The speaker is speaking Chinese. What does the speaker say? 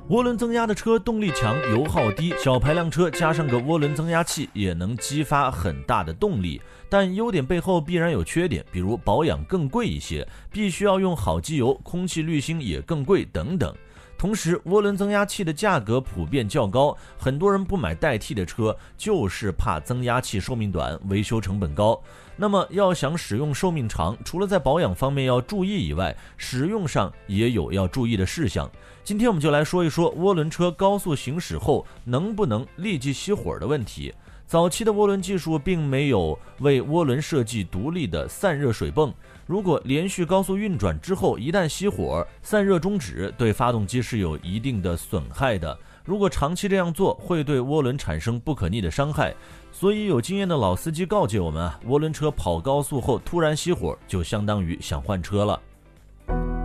涡轮增压的车动力强，油耗低，小排量车加上个涡轮增压器也能激发很大的动力，但优点背后必然有缺点，比如保养更贵一些，必须要用好机油，空气滤芯也更贵等等。同时，涡轮增压器的价格普遍较高，很多人不买代替的车，就是怕增压器寿命短，维修成本高。那么要想使用寿命长，除了在保养方面要注意以外，使用上也有要注意的事项。今天我们就来说一说涡轮车高速行驶后能不能立即熄火的问题。早期的涡轮技术并没有为涡轮设计独立的散热水泵，如果连续高速运转之后一旦熄火，散热终止，对发动机是有一定的损害的。如果长期这样做，会对涡轮产生不可逆的伤害。所以有经验的老司机告诫我们啊，涡轮车跑高速后突然熄火，就相当于想换车了。